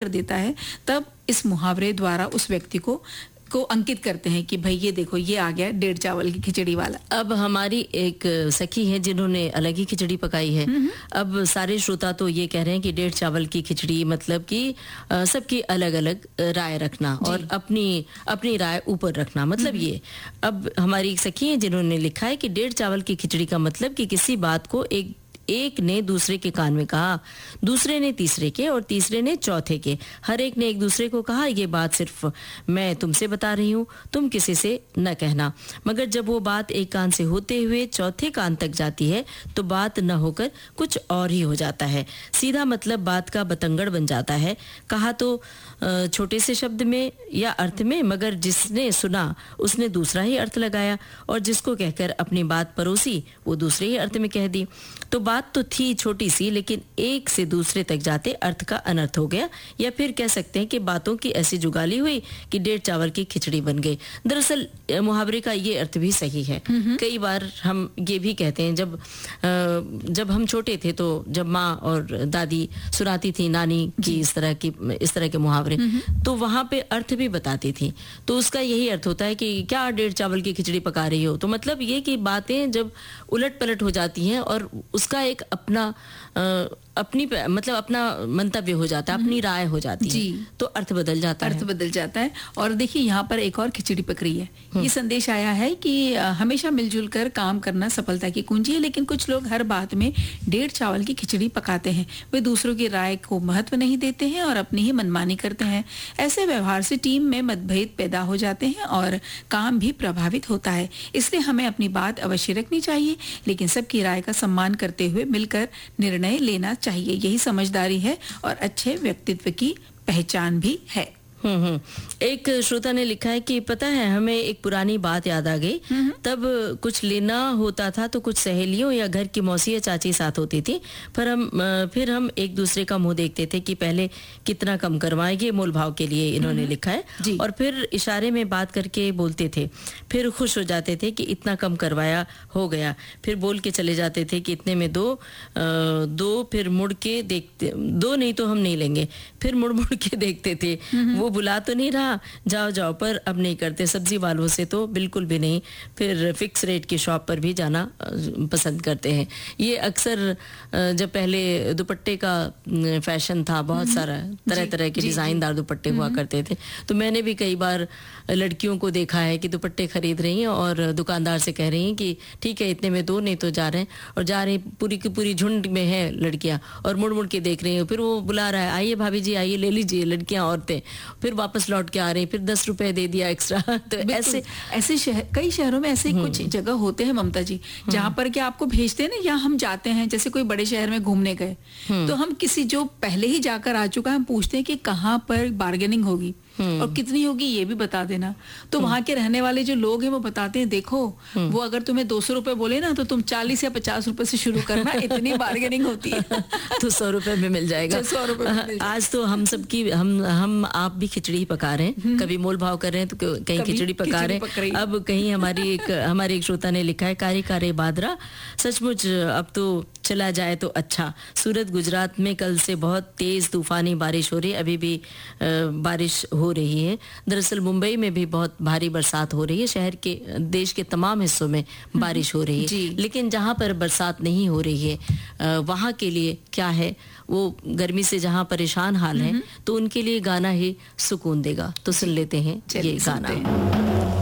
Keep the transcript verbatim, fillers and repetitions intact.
कर देता है, तब इस मुहावरे द्वारा उस व्यक्ति को को अंकित करते हैं कि भाई ये देखो ये आ गया डेढ़ चावल की खिचड़ी वाला। अब हमारी एक सखी है जिन्होंने अलग ही खिचड़ी पकाई है। अब सारे श्रोता तो ये कह रहे हैं कि डेढ़ चावल की खिचड़ी मतलब कि सबकी अलग अलग राय रखना और अपनी अपनी राय ऊपर रखना, मतलब ये। अब हमारी एक सखी है जिन्होंने लिखा है कि डेढ़ चावल की खिचड़ी का मतलब कि किसी बात को एक एक ने दूसरे के कान में कहा, दूसरे ने तीसरे के और तीसरे ने चौथे के, हर एक ने एक दूसरे को कहा ये बात सिर्फ मैं तुमसे बता रही हूँ, तुम किसी से न कहना। मगर जब वो बात एक कान से होते हुए चौथे कान तक जाती है तो बात न होकर कुछ और ही हो जाता है। सीधा मतलब बात का बतंगड़ बन जाता है। कहा तो छोटे से शब्द में या अर्थ में, मगर जिसने सुना उसने दूसरा ही अर्थ लगाया और जिसको कहकर अपनी बात परोसी वो दूसरे ही अर्थ में कह दी। तो बात तो थी छोटी सी, लेकिन एक से दूसरे तक जाते अर्थ का अनर्थ हो गया, या फिर कह सकते हैं कि बातों की ऐसी जुगाली हुई कि डेढ़ चावल की खिचड़ी बन गई। दरअसल मुहावरे का ये अर्थ भी सही है। कई बार हम ये भी कहते हैं, जब जब हम छोटे थे तो जब माँ और दादी सुनाती थी नानी की इस तरह की इस तरह के मुहावरे, तो वहां पे अर्थ भी बताती थी। तो उसका यही अर्थ होता है कि क्या डेढ़ चावल की खिचड़ी पका रही हो, तो मतलब ये कि बातें जब उलट पलट हो जाती हैं और उसका एक अपना आ, अपनी मतलब अपना मंतव्य हो जाता है, अपनी राय हो जाती है, तो अर्थ बदल जाता है अर्थ बदल जाता है। और देखिए यहाँ पर एक और खिचड़ी पक रही है। ये संदेश आया है कि हमेशा मिलजुल कर काम करना सफलता की कुंजी है, लेकिन कुछ लोग हर बात में डेढ़ चावल की खिचड़ी पकाते हैं। वे दूसरों की राय को महत्व नहीं देते हैं और अपनी ही मनमानी करते हैं। ऐसे व्यवहार से टीम में मतभेद पैदा हो जाते हैं और काम भी प्रभावित होता है। इसलिए हमें अपनी बात अवश्य रखनी चाहिए, लेकिन सबकी राय का सम्मान करते हुए मिलकर निर्णय लेना चाहिए। यही समझदारी है और अच्छे व्यक्तित्व की पहचान भी है। हम्म हम्म एक श्रोता ने लिखा है कि पता है हमें एक पुरानी बात याद आ गई। तब कुछ लेना होता था तो कुछ सहेलियों या घर की मौसी या चाची साथ होती थी, पर हम फिर हम एक दूसरे का मुंह देखते थे कि पहले कितना कम करवाएंगे, मोल भाव के लिए इन्होंने लिखा है, और फिर इशारे में बात करके बोलते थे। फिर खुश हो जाते थे कि इतना कम करवाया हो गया, फिर बोल के चले जाते थे कि इतने में दो आ, दो फिर मुड़ के देखते, दो नहीं तो हम नहीं लेंगे, फिर मुड़ मुड़ के देखते थे वो बुला तो नहीं रहा, जाओ जाओ, पर अब नहीं करते। सब्जी वालों से तो बिल्कुल भी नहीं, फिर फिक्स रेट की शॉप पर भी जाना पसंद करते हैं। ये अक्सर जब पहले दुपट्टे का फैशन था, बहुत सारा तरह तरह के डिजाइनदार दुपट्टे हुआ करते थे, तो मैंने भी कई बार लड़कियों को देखा है कि दुपट्टे खरीद रही हैं और दुकानदार से कह रही हैं कि ठीक है इतने में दो, नहीं तो जा रहे हैं, और जा रही पूरी की पूरी झुंड में है लड़कियां और मुड़ मुड़ के देख रही हैं। फिर वो बुला रहा है, आइए भाभी जी आइए ले लीजिए, लड़कियां औरतें, फिर वापस लौट के आ रहे हैं, फिर दस रुपए दे दिया एक्स्ट्रा। तो ऐसे ऐसे शहर, कई शहरों में ऐसे कुछ जगह होते हैं ममता जी, जहाँ पर क्या आपको भेजते हैं ना, या हम जाते हैं जैसे कोई बड़े शहर में घूमने गए, तो हम किसी जो पहले ही जाकर आ चुका है हम पूछते हैं कि कहाँ पर बार्गेनिंग होगी और कितनी होगी ये भी बता देना। तो वहां के रहने वाले जो लोग हैं वो बताते हैं देखो वो अगर तुम्हें दो सौ रुपए बोले ना तो तुम चालीस या पचास रुपए से शुरू करना, इतनी बार्गेनिंग होती है तो सौ रुपए में मिल जाएगा। सौ रुपए आज तो हम सबकी हम हम आप भी खिचड़ी पका रहे हैं, कभी मोल भाव कर रहे हैं तो कहीं खिचड़ी पका रहे हैं। अब कहीं हमारी एक हमारे एक श्रोता ने लिखा है, कारी कारे बादरा सचमुच अब तो चला जाए तो अच्छा। सूरत गुजरात में कल से बहुत तेज तूफानी बारिश हो रही है, अभी भी बारिश हो रही है। दरअसल मुंबई में भी बहुत भारी बरसात हो रही है, शहर के देश के तमाम हिस्सों में बारिश हो रही है, लेकिन जहां पर बरसात नहीं हो रही है वहां के लिए क्या है, वो गर्मी से जहां परेशान हाल है, तो उनके लिए गाना ही सुकून देगा। तो सुन लेते हैं ये गाना।